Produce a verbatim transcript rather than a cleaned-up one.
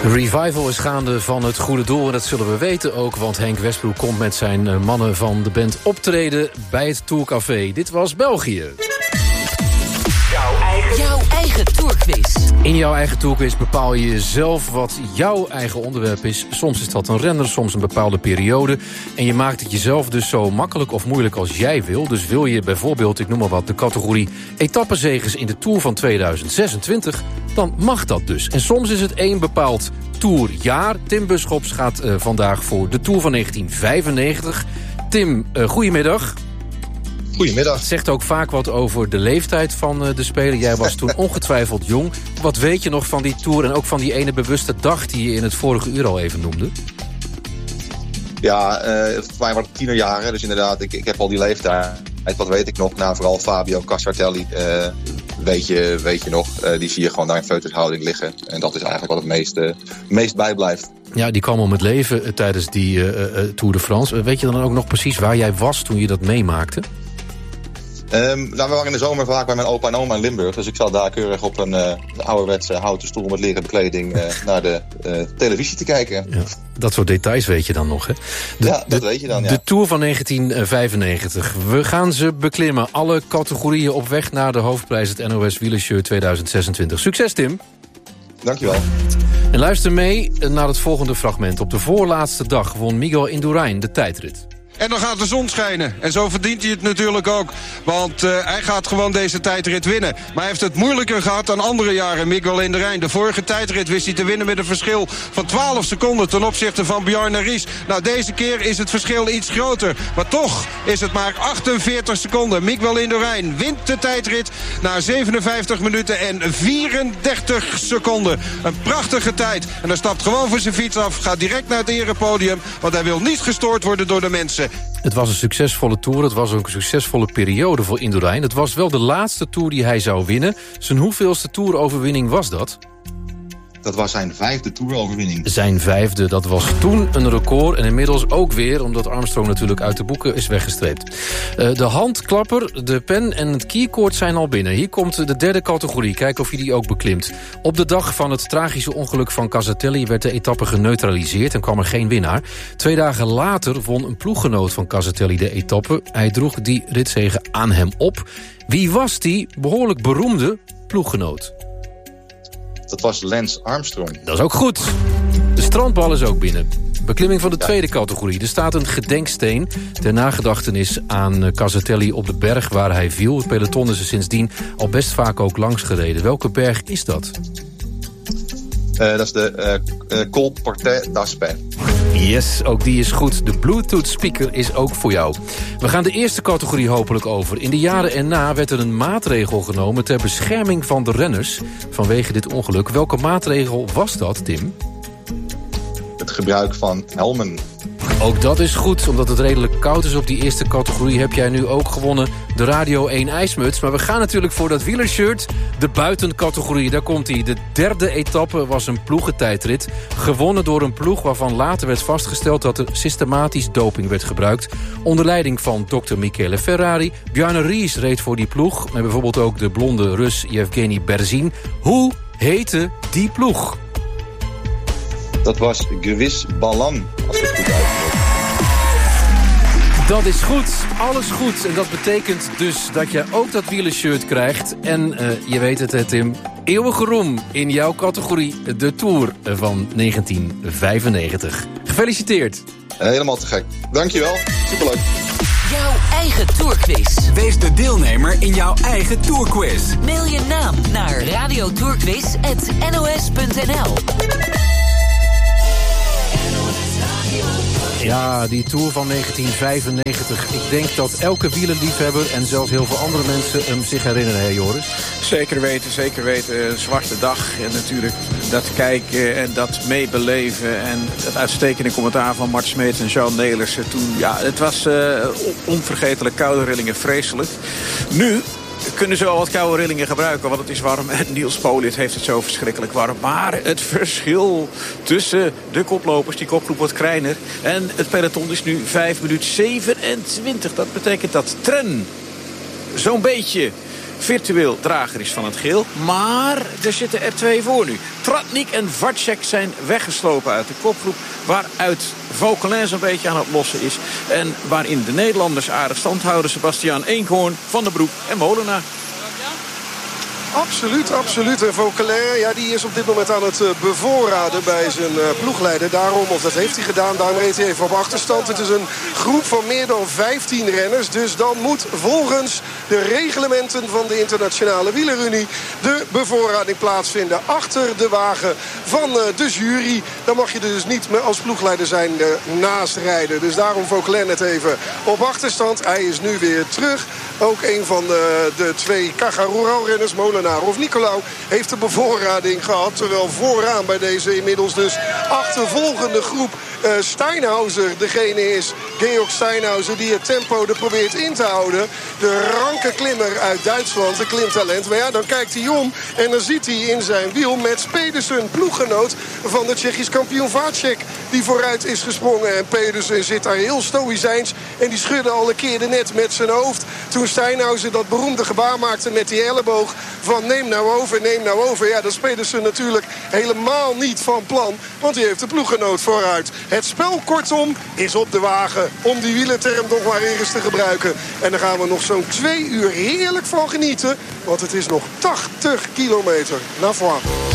Revival is gaande van het goede doel en dat zullen we weten ook, want Henk Westbroek komt met zijn mannen van de band optreden bij het Tourcafé. Dit was België. Jouw eigen, jouw eigen Tourquiz. In jouw eigen Tourquiz bepaal je zelf wat jouw eigen onderwerp is. Soms is dat een renner, soms een bepaalde periode. En je maakt het jezelf dus zo makkelijk of moeilijk als jij wil. Dus wil je bijvoorbeeld, ik noem maar wat, de categorie etappenzegers in de Tour van tweeduizend zesentwintig... dan mag dat dus. En soms is het één bepaald Tourjaar. Tim Buschops gaat uh, vandaag voor de Tour van negentien vijfennegentig. Tim, uh, goedemiddag. Goedemiddag. Het zegt ook vaak wat over de leeftijd van uh, de speler. Jij was toen ongetwijfeld jong. Wat weet je nog van die Tour en ook van die ene bewuste dag die je in het vorige uur al even noemde? Ja, uh, voor mij waren het tienerjaren. Dus inderdaad, ik, ik heb al die leeftijd. Wat weet ik nog? Nou, vooral Fabio Casartelli. Uh, weet, je, weet je nog? Uh, die zie je gewoon daar in foetushouding liggen. En dat is eigenlijk wat het meest, uh, meest bijblijft. Ja, die kwam om het leven uh, tijdens die uh, uh, Tour de France. Uh, weet je dan ook nog precies waar jij was toen je dat meemaakte? Um, nou, we waren in de zomer vaak bij mijn opa en oma in Limburg. Dus ik zat daar keurig op een uh, ouderwetse houten stoel met leren bekleding uh, naar de uh, televisie te kijken. Ja, dat soort details weet je dan nog, hè? De, ja, dat de, weet je dan, ja. De Tour van negentien vijfennegentig. We gaan ze beklimmen. Alle categorieën op weg naar de hoofdprijs, het N O S Wielershirt tweeduizend zesentwintig. Succes, Tim. Dankjewel. En luister mee naar het volgende fragment. Op de voorlaatste dag won Miguel Indurain de tijdrit. En dan gaat de zon schijnen. En zo verdient hij het natuurlijk ook. Want uh, hij gaat gewoon deze tijdrit winnen. Maar hij heeft het moeilijker gehad dan andere jaren, Miguel Indurain. De vorige tijdrit wist hij te winnen met een verschil van twaalf seconden... ten opzichte van Bjarne Ries. Nou, deze keer is het verschil iets groter. Maar toch is het maar achtenveertig seconden. Miguel Indurain wint de tijdrit na zevenenvijftig minuten en vierendertig seconden. Een prachtige tijd. En hij stapt gewoon voor zijn fiets af, gaat direct naar het erepodium... want hij wil niet gestoord worden door de mensen. Het was een succesvolle Tour, het was ook een succesvolle periode voor Indurain. Het was wel de laatste Tour die hij zou winnen. Zijn hoeveelste Tour-overwinning was dat? Dat was zijn vijfde Tour-overwinning. Zijn vijfde, dat was toen een record. En inmiddels ook weer, omdat Armstrong natuurlijk uit de boeken is weggestreept. Uh, de handklapper, de pen en het keycord zijn al binnen. Hier komt de derde categorie. Kijk of je die ook beklimt. Op de dag van het tragische ongeluk van Casartelli werd de etappe geneutraliseerd en kwam er geen winnaar. Twee dagen later won een ploeggenoot van Casartelli de etappe. Hij droeg die ritzege aan hem op. Wie was die behoorlijk beroemde ploeggenoot? Dat was Lance Armstrong. Dat is ook goed. De strandbal is ook binnen. Beklimming van de tweede categorie. Er staat een gedenksteen ter nagedachtenis aan Casartelli op de berg waar hij viel. Het peloton is er sindsdien al best vaak ook langs gereden. Welke berg is dat? Uh, dat is de uh, uh, Col Portet d'Aspet. Yes, ook die is goed. De Bluetooth speaker is ook voor jou. We gaan de eerste categorie hopelijk over. In de jaren erna werd er een maatregel genomen ter bescherming van de renners vanwege dit ongeluk. Welke maatregel was dat, Tim? Het gebruik van helmen. Ook dat is goed, omdat het redelijk koud is op die eerste categorie... heb jij nu ook gewonnen de Radio één ijsmuts. Maar we gaan natuurlijk voor dat wielershirt, de buitencategorie. Daar komt hij. De derde etappe was een ploegentijdrit. Gewonnen door een ploeg waarvan later werd vastgesteld... dat er systematisch doping werd gebruikt. Onder leiding van dokter Michele Ferrari. Bjarne Ries reed voor die ploeg. Met bijvoorbeeld ook de blonde Rus Yevgeny Berzin. Hoe heette die ploeg? Dat was Gewis Ballan, als ik het goed uitspreek. Dat is goed, alles goed. En dat betekent dus dat je ook dat wielershirt krijgt. En uh, je weet het, hè, Tim, eeuwige roem in jouw categorie de Tour van negentien vijfennegentig. Gefeliciteerd. Helemaal te gek. Dankjewel, superleuk. Jouw eigen Tourquiz. Wees de deelnemer in jouw eigen Tourquiz. Mail je naam naar radiotourquiz at n o s punt n l. Ja, die Tour van negentien vijfennegentig. Ik denk dat elke wielerliefhebber en zelfs heel veel andere mensen hem zich herinneren, hè Joris? Zeker weten, zeker weten. Een zwarte dag. En natuurlijk dat kijken en dat meebeleven. En het uitstekende commentaar van Mart Smeets en Jean Nelissen toen. Ja, het was uh, onvergetelijk, koude rillingen, vreselijk. Nu kunnen ze wel wat koude rillingen gebruiken, want het is warm. En Niels Politt heeft het zo verschrikkelijk warm. Maar het verschil tussen de koplopers, die kopgroep wordt kleiner. En het peloton is nu vijf minuten zevenentwintig. Dat betekent dat Tren zo'n beetje virtueel drager is van het geel. Maar er zitten er twee voor nu. Tratnik en Vacek zijn weggeslopen uit de kopgroep, waaruit Vauquelin zo'n beetje aan het lossen is. En waarin de Nederlanders aardig stand houden. Sebastiaan Eenkhoorn, Van der Broek en Molenaar. Absoluut, absoluut. En Vauquelin, ja, die is op dit moment aan het uh, bevoorraden bij zijn uh, ploegleider. Daarom, of dat heeft hij gedaan, daarom reed hij even op achterstand. Het is een groep van meer dan vijftien renners. Dus dan moet volgens de reglementen van de Internationale Wielerunie de bevoorrading plaatsvinden achter de wagen van uh, de jury. Dan mag je dus niet als ploegleider zijn uh, naast rijden. Dus daarom Vauquelin net even op achterstand. Hij is nu weer terug. Ook een van de, de twee Caja-Rural-renners, Molenaar of Nicolau, heeft de bevoorrading gehad. Terwijl vooraan bij deze inmiddels dus achtervolgende groep uh, Steinhauser degene is. Georg Steinhauser die het tempo er probeert in te houden. De ranke klimmer uit Duitsland, een klimtalent. Maar ja, dan kijkt hij om en dan ziet hij in zijn wiel Mats Pedersen, ploeggenoot van de Tsjechisch kampioen Vacek, die vooruit is gesprongen. En Pedersen zit daar heel stoïcijns en die schudde al een keer de net met zijn hoofd toen Steinhauser dat beroemde gebaar maakte met die elleboog van neem nou over, neem nou over. Ja, dat is Pedersen natuurlijk helemaal niet van plan, want hij heeft de ploeggenoot vooruit. Het spel kortom is op de wagen, om die wielerterm nog maar eens te gebruiken. En daar gaan we nog zo'n twee uur heerlijk van genieten, want het is nog tachtig kilometer naar voren.